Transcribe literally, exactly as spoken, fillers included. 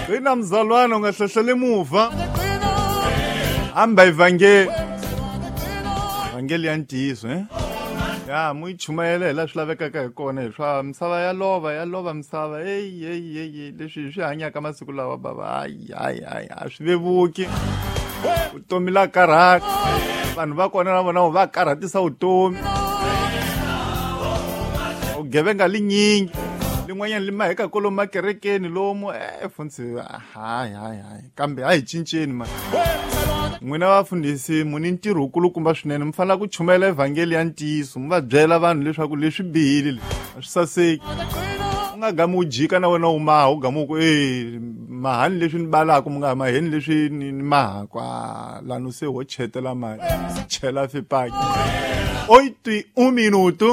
Qina mzalwana ungahlehlele emuva. Hamba ivangeli. Ivangeli yandizwe, eh? Ya muyichumayela la swi lavekaka hi kona hi swa misava ya lova ya lova misava hey hey hey leswi swi hanyaka masiku lawa baba ai ai ai a swi vevuki utomi la karhata vanhu va kona na vona va karhatisa utomi ugevenga linyingi lin'wanyana lima heka kolomu makerekeni lomu eh funsi hayi hayi hayi kambe a hi cinceni mani n'wina vafundhisi muni ntirho wukulukumba swinene mi fanele ku chumela evhangeli ya ntiyiso mi va byela vanhu leswaku leswi bihile a swi saseki u nga gami u jika na wena u maha u gami u ku e mahani leswi ni balaka mi nga maheni leswi ni mahaka lano se ho chetela mali chela fipaki oito um minuto